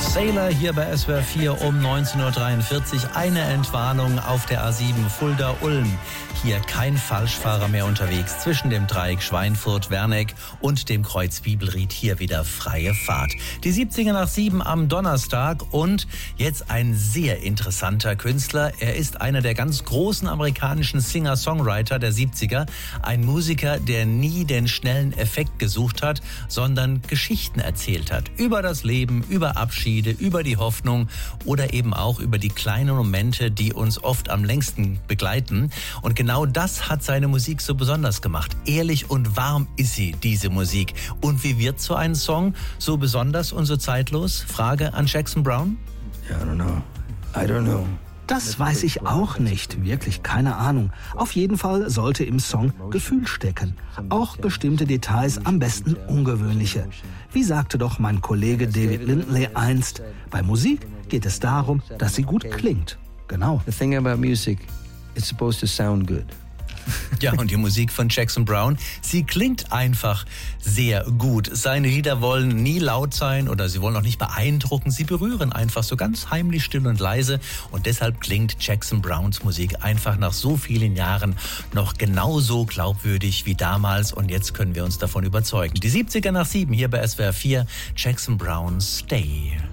Sailor hier bei SWR 4 um 19.43 Uhr. Eine Entwarnung auf der A7 Fulda-Ulm. Hier kein Falschfahrer mehr unterwegs. Zwischen dem Dreieck Schweinfurt-Werneck und dem Kreuz Bibelried hier wieder freie Fahrt. Die 70er nach 7 am Donnerstag und jetzt ein sehr interessanter Künstler. Er ist einer der ganz großen amerikanischen Singer-Songwriter der 70er. Ein Musiker, der nie den schnellen Effekt gesucht hat, sondern Geschichten erzählt hat. Über das Leben, über Abschiede, über die Hoffnung oder eben auch über die kleinen Momente, die uns oft am längsten begleiten. Und genau das hat seine Musik so besonders gemacht. Ehrlich und warm ist sie, diese Musik. Und wie wird so ein Song so besonders und so zeitlos? Frage an Jackson Browne. I don't know. Das weiß ich auch nicht, wirklich keine Ahnung. Auf jeden Fall sollte im Song Gefühl stecken. Auch bestimmte Details, am besten ungewöhnliche. Wie sagte doch mein Kollege David Lindley einst, bei Musik geht es darum, dass sie gut klingt. Genau. The thing about music, it's supposed to sound good. Ja, und die Musik von Jackson Browne, sie klingt einfach sehr gut. Seine Lieder wollen nie laut sein oder sie wollen auch nicht beeindrucken. Sie berühren einfach so ganz heimlich, still und leise. Und deshalb klingt Jackson Brownes Musik einfach nach so vielen Jahren noch genauso glaubwürdig wie damals. Und jetzt können wir uns davon überzeugen. Die 70er nach 7 hier bei SWR 4, Jackson Browne Stay.